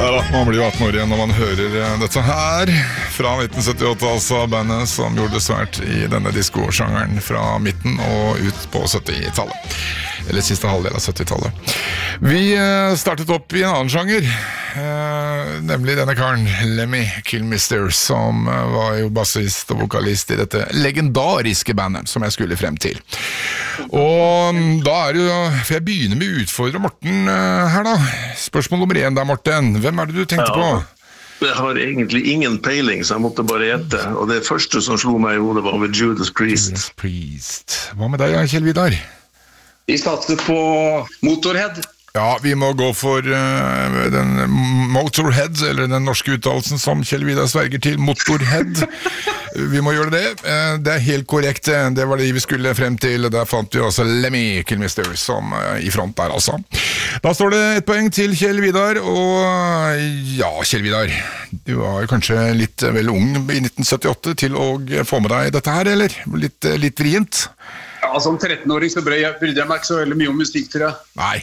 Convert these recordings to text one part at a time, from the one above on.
Ja da, man blir jo 18 år igjen når man hører dette her fra 1978, altså bandet som gjorde det svært i denne disco-sjangeren fra midten og ut på 70-tallet. Eller siste halvdel av 70-tallet. Vi startet opp i en annen sjanger, nemlig denne karen, Lemmy Kilmister, som var jo bassist og vokalist i dette legendariske bandet som jeg skulle frem til. Og da det jo, for jeg begynner med å utfordre Morten her da. Spørsmål nummer 1 der, Morten. Hvem det du tenkte på? Jeg har egentlig ingen peiling, så jeg måtte bare gjette. Og det første som slo meg i hodet var med Judas Priest. Judas Priest. Hva med deg, Kjell Vidar? Vi satser på Motorhead. Ja, vi må gå for den Motorhead, eller den norske uttalelsen som Kjell Vidar sverger til, Motorhead. Vi må gjøre det. Det helt korrekt. Det var det vi skulle frem til. Der fant vi også Lemmy Kilmister som i front der, altså. Da står det 1 poeng til Kjell Vidar, og ja, Kjell Vidar, du var kanskje litt vel ung i 1978 til å få med deg dette her, eller? Litt vrient? Ja, som 13-åring så brydde jeg meg ikke så veldig mye om musikk, tror jeg. Nei.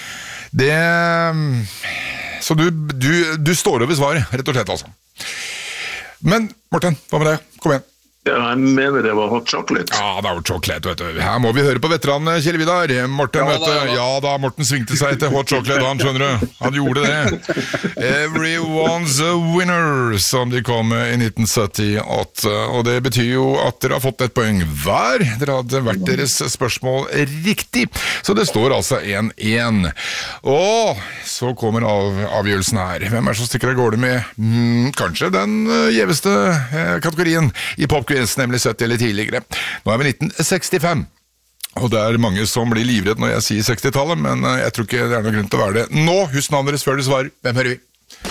Så du står over svaret, rett og slett, altså. Men, Morten, hva med deg? Kom igjen. Ja, jeg mener det var hot chocolate. Ja, det var hot chocolate, vet du. Her må vi høre på veteranen, Kjell Vidar. Morten, vet du. Ja da, Morten svingte seg til hot chocolate, han skjønner du. Han gjorde det. Everyone's a winner, som de kom med i 1978. Og det betyr jo at dere har fått 1 poeng hver. Dere hadde vært deres spørsmål riktig. Så det står altså 1-1. Og så kommer avgjørelsen her. Hvem som stikker av gårde med kanskje den gjeveste kategorien i popquiz, nemlig 70 eller tidligere. Nå vi 1965, og det mange som blir livredd når jeg sier 60-tallet, men jeg tror ikke det noen grunn til å være det. Nå, husk navnet deres før du svarer. Hvem hører vi?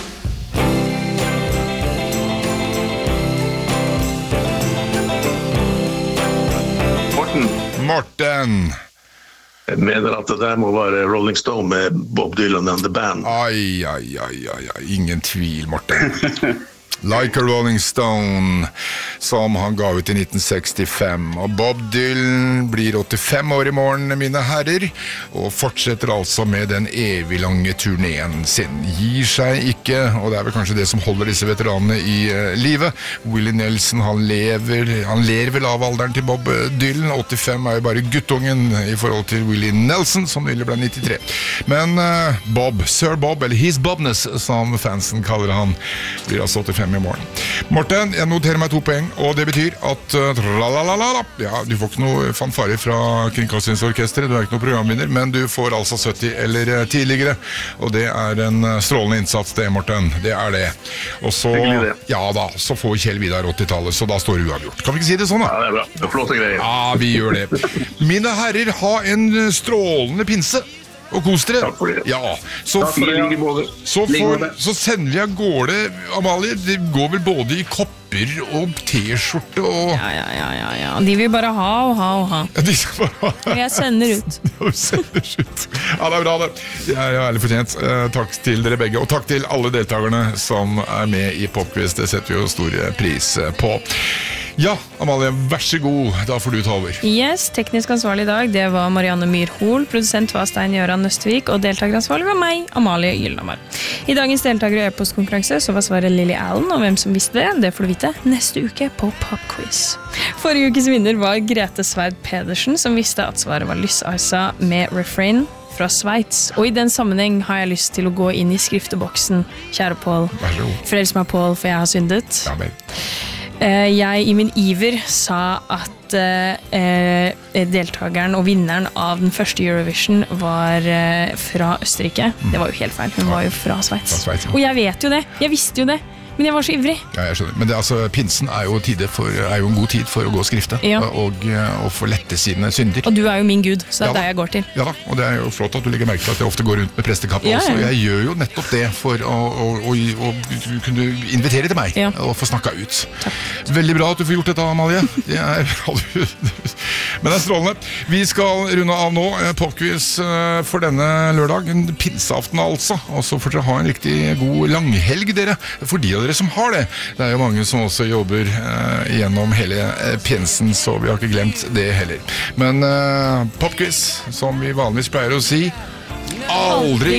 Morten. Jeg mener at det der må være Rolling Stone med Bob Dylan and the Band. Ai, ingen tvil, Morten. Like a Rolling Stone, som han ga ut i 1965. Og Bob Dylan blir 85 år i morgen, mine herrer, og fortsetter altså med den evig lange turneen sin. Gir seg ikke, og det vel kanskje det som holder disse veteranene i livet. Willie Nelson, han ler vel av alderen til Bob Dylan. 85 jo bare guttungen i forhold til Willie Nelson, som nylig ble 93. Men Bob, Sir Bob, eller His Bobness, som fansen kaller han, blir altså 85 i morgen. Morten, jeg noterer meg 2 poeng, og det betyr at ja, du får ikke noe fanfare fra Kringkastingsorkestret, du ikke noe programvinner, men du får altså 70 eller tidligere, og det en strålende innsats det, Morten. Det det. Og så, ja da, så får Kjell Vidar 80-tallet, så da står det uavgjort. Kan vi ikke si det sånn da? Ja, det bra. Det flotte greier. Ja, vi gjør det. Mine herrer, ha en strålende pinse. Og kos dere. Takk for det. Ja, så sender vi av gårde, Amalie, det går vel både i kopper og t-skjorte og... Ja. De vil bare ha. Ja, de skal bare ha. Og jeg sender ut. Du sender ut. Ja, det bra det. Jeg ærlig fortjent. Takk til dere begge, og takk til alle deltakerne som med i Popquiz. Det setter vi jo stor pris på. Ja, Amalie, vær så god, da får du ta over. Yes, teknisk ansvarlig i dag, det var Marianne Myrhol, produsent var Stein-Jøran Nøstvik, og deltakeransvarlig var meg, Amalie Gyllenhammer. I dagens deltaker- og e-postkonkurranse så var svaret Lily Allen, og hvem som visste det får du vite neste uke på Popquiz. Forrige ukes vinner var Grete Sverd Pedersen, som visste at svaret var Lysaisa med Refrain fra Sveits. Og i den sammenheng har jeg lyst til å gå inn i skrifteboksen. Kjære Paul, frels meg Paul, for jeg har syndet. Ja, men... Jeg i min iver sa at deltakeren og vinneren av den første Eurovision var fra Østerrike. Det var jo helt feil, hun var jo fra Sveits. Og jeg vet jo det, jeg visste jo det, men jeg var så ivrig. Ja, jeg skjønner. Men det, altså, pinsen jo en god tid for å gå og skrifte, og få lette sine synder. Og du jo min Gud, så det der jeg går til. Ja da, og det jo flott at du legger merke til at jeg ofte går rundt med prestekappe også. Jeg gjør jo nettopp det for å kunne invitere til meg, og få snakket ut. Takk. Veldig bra at du får gjort dette, Amalie. Det bra. Men det strålende. Vi skal runde av nå Popquiz for denne lørdagen, pinseaften altså. Og så får dere ha en riktig god langhelg, dere. For de av dere som har det. Det jo mange som også jobber gjennom hele pinsen, så vi har ikke glemt det heller. Men Popquiz, som vi vanligvis pleier å si, aldri